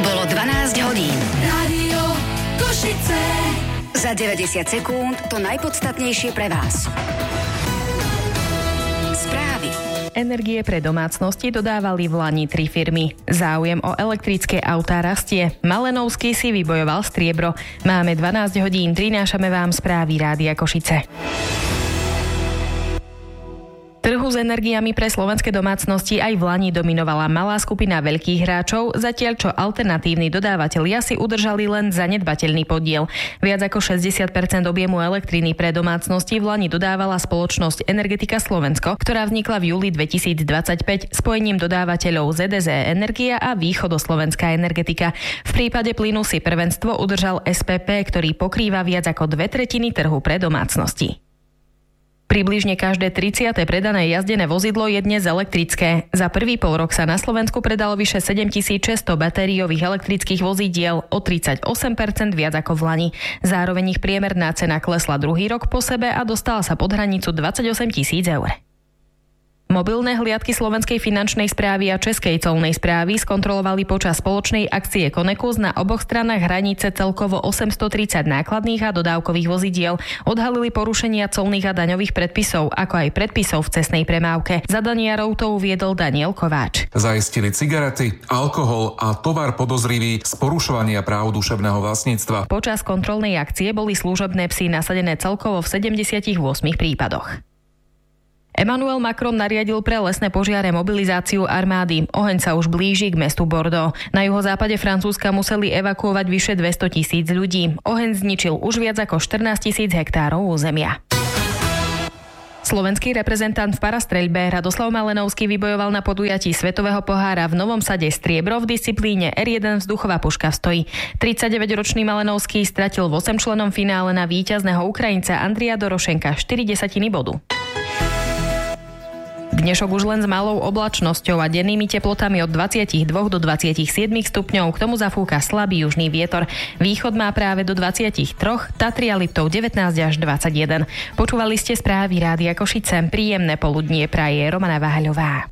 Bolo 12 hodín. Rádio Košice. Za 90 sekúnd to najpodstatnejšie pre vás. Správy. Energie pre domácnosti dodávali v lani 3 firmy. Záujem o elektrické autá rastie. Malenovský si vybojoval striebro. Máme 12 hodín, prinášame vám správy Rádia Košice. Trhu s energiami pre slovenské domácnosti aj v lani dominovala malá skupina veľkých hráčov, zatiaľ čo alternatívni dodávatelia si udržali len zanedbateľný podiel. Viac ako 60% objemu elektriny pre domácnosti v lani dodávala spoločnosť Energetika Slovensko, ktorá vznikla v júli 2025 spojením dodávateľov ZDZ Energia a Východoslovenská energetika. V prípade plynu si prvenstvo udržal SPP, ktorý pokrýva viac ako 2/3 trhu pre domácnosti. Približne každé 30. predané jazdené vozidlo je dnes elektrické. Za prvý polrok sa na Slovensku predalo vyše 7600 batériových elektrických vozidiel, o 38% viac ako v lani. Zároveň ich priemerná cena klesla druhý rok po sebe a dostala sa pod hranicu 28 000 eur. Mobilné hliadky Slovenskej finančnej správy a Českej colnej správy skontrolovali počas spoločnej akcie Konekus na oboch stranách hranice celkovo 830 nákladných a dodávkových vozidiel. Odhalili porušenia colných a daňových predpisov, ako aj predpisov v cestnej premávke. Zadaniarov to uviedol Daniel Kováč. Zaistili cigarety, alkohol a tovar podozrivý z porušovania práv duševného vlastníctva. Počas kontrolnej akcie boli služobné psy nasadené celkovo v 78 prípadoch. Emmanuel Macron nariadil pre lesné požiare mobilizáciu armády. Oheň sa už blíži k mestu Bordeaux. Na juhozápade Francúzska museli evakuovať vyše 200 000 ľudí. Oheň zničil už viac ako 14 000 hektárov územia. Slovenský reprezentant v parastreľbe Radoslav Malenovský vybojoval na podujatí Svetového pohára v Novom Sade striebro v disciplíne R1 vzduchová puška v stoji. 39-ročný Malenovský stratil v 8-člennom finále na víťazného Ukrajinca Andrija Dorošenka 0,4 bodu. Dnešok už len s malou oblačnosťou a dennými teplotami od 22 do 27 stupňov. K tomu zafúka slabý južný vietor. Východ má práve do 23, Tatry a Liptov 19 až 21. Počúvali ste správy Rádia Košice. Príjemné poludnie praje Romana Váhaľová.